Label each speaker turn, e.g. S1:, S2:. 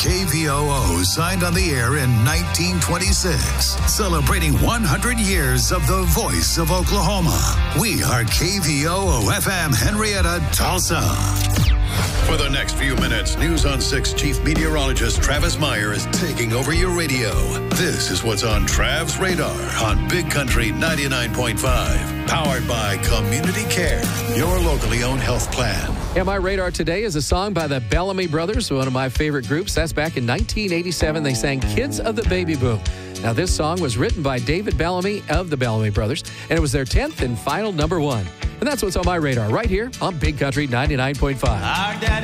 S1: KVOO signed on the air in 1926, celebrating 100 years of the voice of Oklahoma. We are KVOO FM Henrietta, Tulsa. For the next few minutes, News on 6 Chief Meteorologist Travis Meyer is taking over your radio. This is what's on Trav's radar on Big Country 99.5. Powered by Community Care, your locally owned health plan.
S2: Yeah, my radar today is a song by the Bellamy Brothers, one of my favorite groups. That's back in 1987. They sang Kids of the Baby Boom. Now, this song was written by David Bellamy of the Bellamy Brothers, and it was their 10th and final number one. And that's what's on my radar right here on Big Country 99.5.